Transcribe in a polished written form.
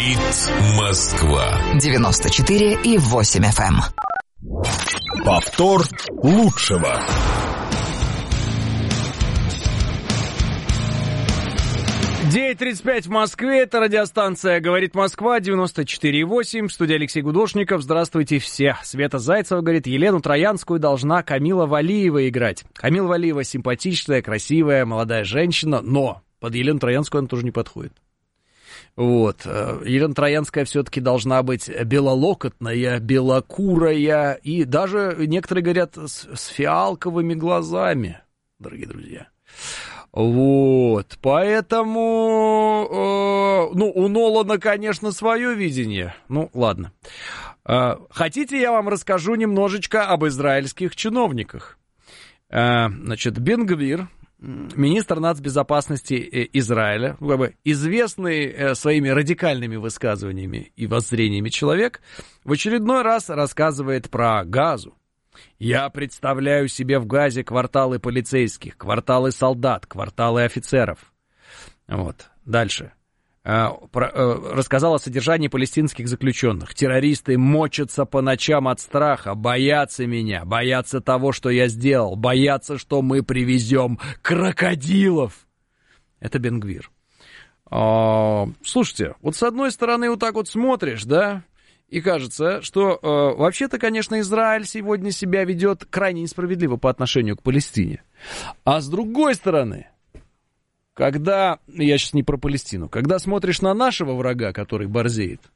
Говорит Москва. 94,8 FM. Повтор лучшего. Девять 9:35 в Москве, это радиостанция «Говорит Москва», 94,8, в студии Алексей Гудошников. Здравствуйте все. Света Зайцева говорит, Елену Троянскую должна Камила Валиева играть. Камила Валиева симпатичная, красивая, молодая женщина, но под Елену Троянскую она тоже не подходит. Вот. Елена Троянская все-таки должна быть белолокотная, белокурая и даже, некоторые говорят, с фиалковыми глазами, дорогие друзья. Вот, поэтому, у Нолана, конечно, свое видение. Ну, ладно. Хотите, я вам расскажу немножечко об израильских чиновниках. Значит, Бен-Гвир, министр нацбезопасности Израиля, известный своими радикальными высказываниями и воззрениями человек, в очередной раз рассказывает про Газу. Я представляю себе в Газе кварталы полицейских, кварталы солдат, кварталы офицеров. Вот. Дальше. Рассказал о содержании палестинских заключенных. Террористы мочатся по ночам от страха, боятся меня, боятся того, что я сделал, боятся, что мы привезем крокодилов. Это Бен-Гвир. Слушайте, вот с одной стороны вот так вот смотришь, да, и кажется, что вообще-то, конечно, Израиль сегодня себя ведет крайне несправедливо по отношению к Палестине. А с другой стороны, когда, я сейчас не про Палестину, когда смотришь на нашего врага, который борзеет,